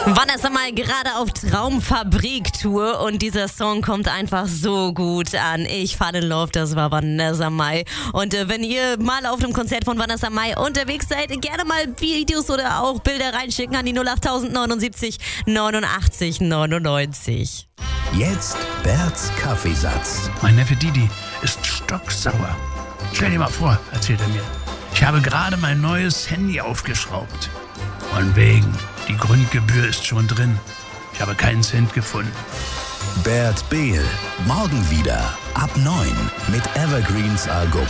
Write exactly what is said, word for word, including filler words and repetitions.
Vanessa Mai gerade auf Traumfabrik-Tour und dieser Song kommt einfach so gut an. Ich fall in love, das war Vanessa Mai. Und äh, wenn ihr mal auf einem Konzert von Vanessa Mai unterwegs seid, gerne mal Videos oder auch Bilder reinschicken an die null acht neunundsiebzig neunundachtzig neunundneunzig. Jetzt Berts Kaffeesatz. Mein Neffe Didi ist stocksauer. Stell dir mal vor, erzählt er mir. Ich habe gerade mein neues Handy aufgeschraubt. Von wegen, die Grundgebühr ist schon drin. Ich habe keinen Cent gefunden. Bert Behl, morgen wieder ab neun mit Evergreens Argo.